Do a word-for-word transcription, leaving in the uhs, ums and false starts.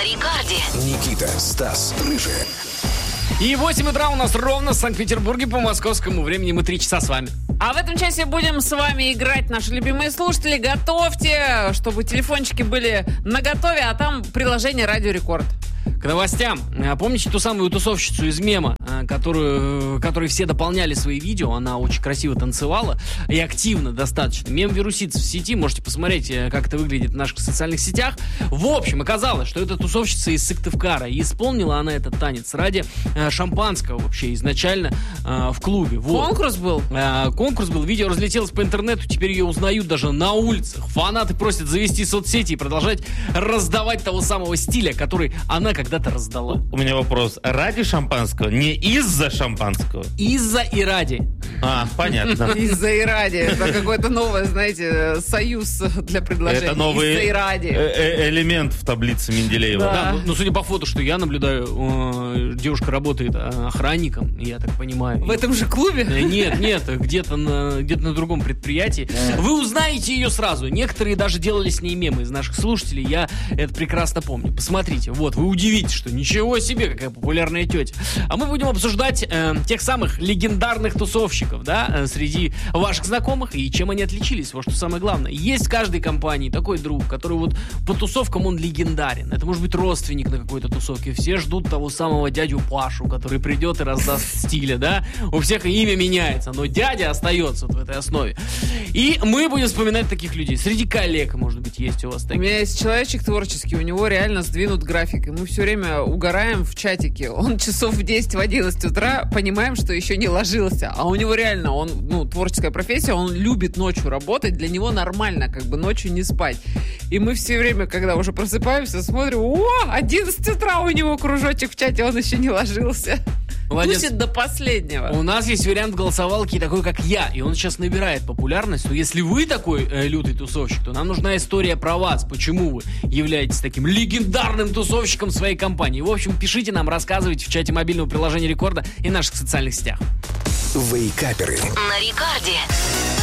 на Рекорде. Никита, Стас, Рыжий. И восемь утра у нас ровно в Санкт-Петербурге по московскому времени. Мы три часа с вами. А в этом часе будем с вами играть, наши любимые слушатели. Готовьте, чтобы телефончики были наготове, а там приложение Радио Рекорд. К новостям. Помните ту самую тусовщицу из мема, которую, которой все дополняли свои видео? Она очень красиво танцевала и активно достаточно. Мем вирусится в сети, можете посмотреть, как это выглядит в наших социальных сетях. В общем, оказалось, что это тусовщица из Сыктывкара. И исполнила она этот танец ради шампанского вообще изначально в клубе. Вот. Конкурс был? Конкурс был, видео разлетелось по интернету, теперь ее узнают даже на улицах. Фанаты просят завести соцсети и продолжать раздавать того самого стиля, который она когда-то раздала. У меня вопрос. Ради шампанского? Не из-за шампанского? Из-за и ради. А, понятно. Из-за и ради. Это какой-то новый, знаете, союз для предложения. Это новый Из-за и ради. э- элемент в таблице Менделеева. Да. Да, ну, ну, судя по фото, что я наблюдаю, э, девушка работает э, охранником, я так понимаю. В этом же клубе? Э, Нет, нет, где-то на, где-то на другом предприятии. Вы узнаете ее сразу. Некоторые даже делали с ней мемы из наших слушателей. Я это прекрасно помню. Посмотрите, вот, вы удивитесь, что ничего себе, какая популярная тетя. А мы будем обсуждать э, тех самых легендарных тусовщиков, да, э, среди ваших знакомых, и чем они отличились, вот что самое главное. Есть в каждой компании такой друг, который вот по тусовкам он легендарен. Это может быть родственник на какой-то тусовке. Все ждут того самого дядю Пашу, который придет и раздаст стиля, да. У всех имя меняется, но дядя остается вот в этой основе. И мы будем вспоминать таких людей. Среди коллег, может быть, есть у вас такие. У меня есть человечек творческий, у него реально сдвинут график, и мы все время угораем в чатике. Он часов в десять, в одиннадцать утра, понимаем, что еще не ложился. А у него реально, он, ну, творческая профессия, он любит ночью работать, для него нормально, как бы ночью не спать. И мы все время, когда уже просыпаемся, смотрим, о, одиннадцать утра у него кружочек в чате, он еще не ложился. Молодец. Тусит до последнего. У нас есть вариант голосовалки такой, как я, и он сейчас набирает популярность. Но если вы такой э, лютый тусовщик, то нам нужна история про вас. Почему вы являетесь таким легендарным тусовщиком своей компании? В общем, пишите нам, рассказывайте в чате мобильного приложения Рекорда и наших социальных сетях. Вейкаперы. На Рекорде.